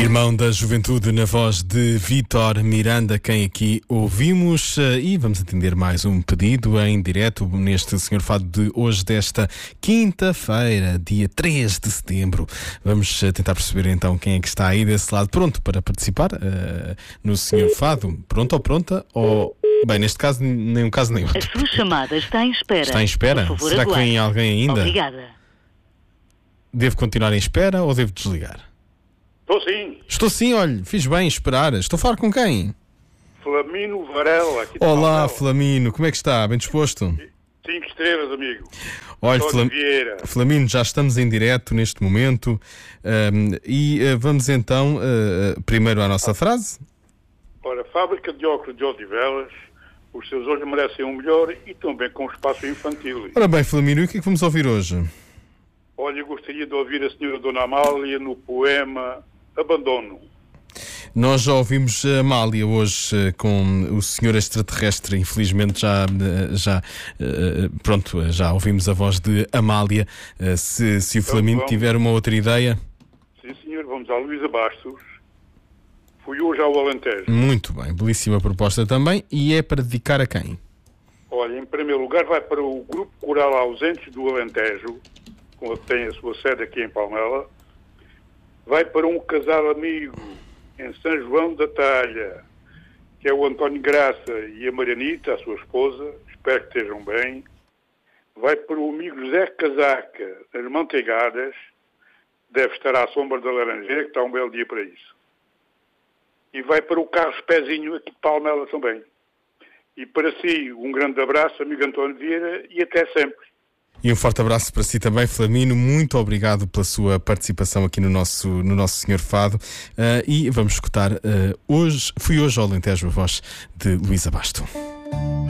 Irmão da Juventude, na voz de Vítor Miranda, quem aqui ouvimos, e vamos atender mais um pedido em direto neste Senhor Fado de hoje, desta quinta-feira, dia 3 de setembro. Vamos tentar perceber então quem é que está aí desse lado, pronto para participar no Senhor Fado. Pronto ou pronta? Ou, bem, neste caso, nem um caso nem outro. A sua chamada está em espera. Está em espera? Por favor, Será que aguarde. vem alguém ainda? Obrigada. Devo continuar em espera ou devo desligar? Estou sim. Estou sim, olha, fiz bem em esperar. Estou a falar com quem? Flamino Varela. Aqui de Olá, Palmela. Flamino, como é que está? Bem disposto? 5 estrelas, amigo. Olha, António Vieira. Flamino, já estamos em direto neste momento vamos então primeiro à nossa frase. Ora, fábrica de óculos de Odivelas, os seus olhos merecem um melhor e também com espaço infantil. Ora bem, Flamino, e o que é que vamos ouvir hoje? Olha, eu gostaria de ouvir a senhora Dona Amália no poema Abandono. Nós já ouvimos a Amália hoje com o senhor extraterrestre. Infelizmente já ouvimos a voz de Amália. Se o Flamino tiver uma outra ideia. Sim, senhor, vamos à Luísa Bastos. Fui hoje ao Alentejo. Muito bem, belíssima proposta também. E é para dedicar a quem? Olha, em primeiro lugar vai para o Grupo Coral Ausentes do Alentejo, que tem a sua sede aqui em Palmela. Vai para um casal amigo em São João da Talha, que é o António Graça e a Marianita, a sua esposa. Espero que estejam bem. Vai para o amigo José Casaca, nas Manteigadas. Deve estar à sombra da Laranjeira, que está um belo dia para isso. E vai para o Carlos Pezinho, aqui de Palmela também. E para si, um grande abraço, amigo António Vieira, e até sempre. E um forte abraço para si também, Flamino. Muito obrigado pela sua participação aqui no nosso Senhor Fado. E vamos escutar Fui hoje ao Alentejo, a voz de Luísa Basto.